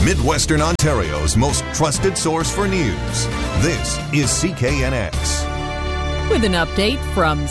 Midwestern Ontario's most trusted source for news. This is CKNX. With an update from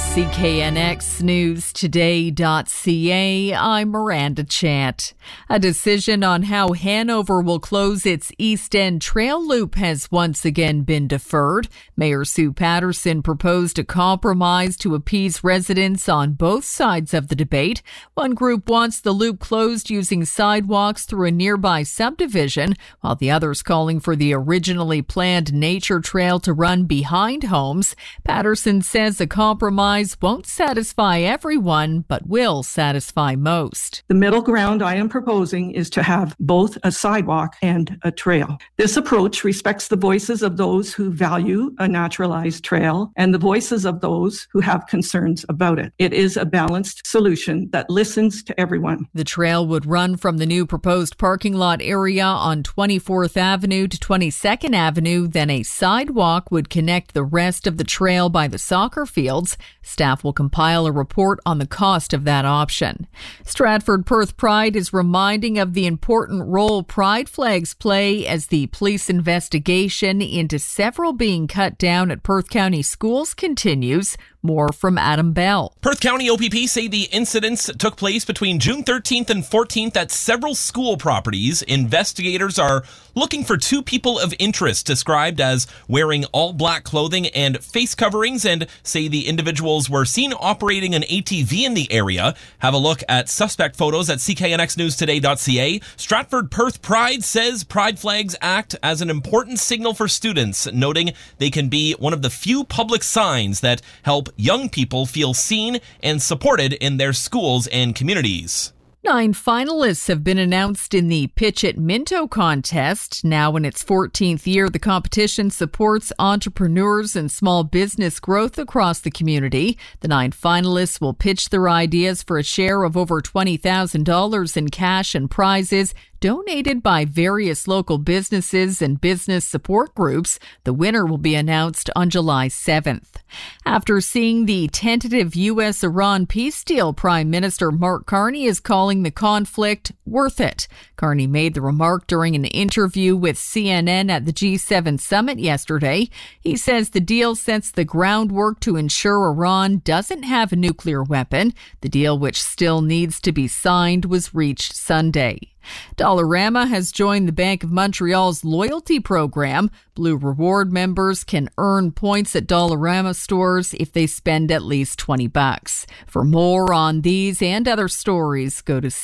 CKNXNewsToday.ca, I'm Miranda Chant. A decision on how Hanover will close its East End Trail Loop has once again been deferred. Mayor Sue Patterson proposed a compromise to appease residents on both sides of the debate. One group wants the loop closed using sidewalks through a nearby subdivision, while the others calling for the originally planned nature trail to run behind homes. Patterson says a compromise won't satisfy everyone, but will satisfy most. The middle ground I am proposing is to have both a sidewalk and a trail. This approach respects the voices of those who value a naturalized trail and the voices of those who have concerns about it. It is a balanced solution that listens to everyone. The trail would run from the new proposed parking lot area on 24th Avenue to 22nd Avenue. Then a sidewalk would connect the rest of the trail by the soccer fields. Staff will compile a report on the cost of that option. Stratford Perth Pride is reminding of the important role pride flags play as the police investigation into several being cut down at Perth County schools continues. More from Adam Bell. Perth County OPP say the incidents took place between June 13th and 14th at several school properties. Investigators are looking for two people of interest described as wearing all black clothing and face coverings, and say the individuals were seen operating an ATV in the area. Have a look at suspect photos at cknxnewstoday.ca. Stratford Perth Pride says pride flags act as an important signal for students, noting they can be one of the few public signs that help young people feel seen and supported in their schools and communities. 9 finalists have been announced in the Pitch It Minto contest. Now in its 14th year, the competition supports entrepreneurs and small business growth across the community. The 9 finalists will pitch their ideas for a share of over $20,000 in cash and prizes donated by various local businesses and business support groups. The winner will be announced on July 7th. After seeing the tentative U.S.-Iran peace deal, Prime Minister Mark Carney is calling the conflict worth it. Carney made the remark during an interview with CNN at the G7 summit yesterday. He says the deal sets the groundwork to ensure Iran doesn't have a nuclear weapon. The deal, which still needs to be signed, was reached Sunday. Dollarama has joined the Bank of Montreal's loyalty program. Blue Reward members can earn points at Dollarama stores if they spend at least $20. For more on these and other stories, go to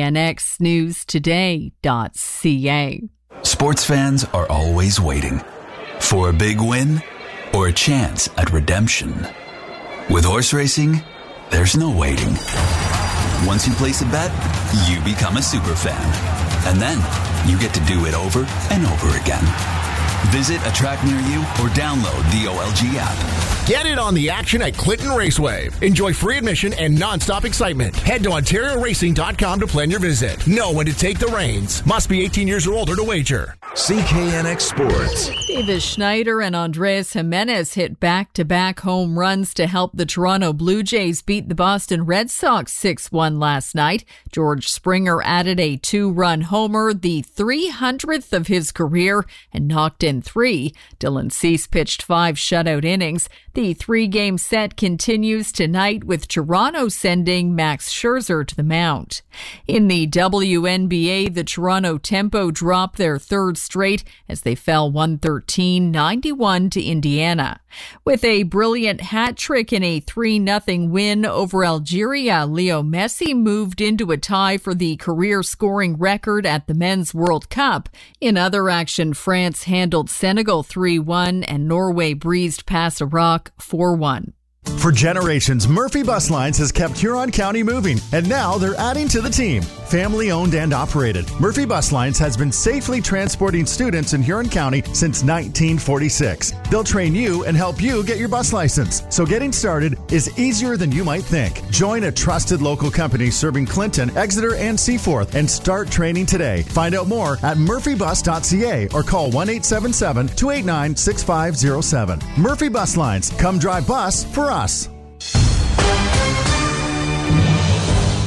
cknxnewstoday.ca. Sports fans are always waiting for a big win or a chance at redemption. With horse racing, there's no waiting. Once you place a bet, you become a super fan. And then you get to do it over and over again. Visit a track near you or download the OLG app. Get in on the action at Clinton Raceway. Enjoy free admission and non-stop excitement. Head to OntarioRacing.com to plan your visit. Know when to take the reins. Must be 18 years or older to wager. CKNX Sports. Davis Schneider and Andres Jimenez hit back-to-back home runs to help the Toronto Blue Jays beat the Boston Red Sox 6-1 last night. George Springer added a 2-run homer, the 300th of his career, and knocked in 3. Dylan Cease pitched 5 shutout innings. The 3-game set continues tonight with Toronto sending Max Scherzer to the mound. In the WNBA, the Toronto Tempo dropped their third straight as they fell 113-91 to Indiana. With a brilliant hat trick in a 3-0 win over Algeria, Leo Messi moved into a tie for the career scoring record at the Men's World Cup. In other action, France handled Senegal 3-1 and Norway breezed past Iraq 4-1. For generations, Murphy Bus Lines has kept Huron County moving, and now they're adding to the team. Family owned and operated, Murphy Bus Lines has been safely transporting students in Huron County since 1946. They'll train you and help you get your bus license, so getting started is easier than you might think. Join a trusted local company serving Clinton, Exeter, and Seaforth and start training today. Find out more at murphybus.ca or call 1-877-289-6507. Murphy Bus Lines. Come drive bus for us.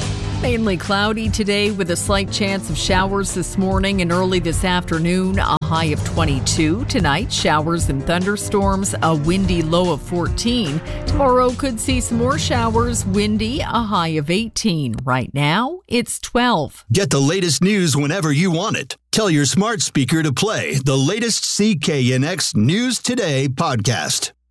Mainly cloudy today with a slight chance of showers this morning and early this afternoon. A high of 22. Tonight, showers and thunderstorms, a windy low of 14. Tomorrow could see some more showers, windy, a high of 18. Right now, it's 12. Get the latest news whenever you want it. Tell your smart speaker to play the latest CKNX News Today podcast.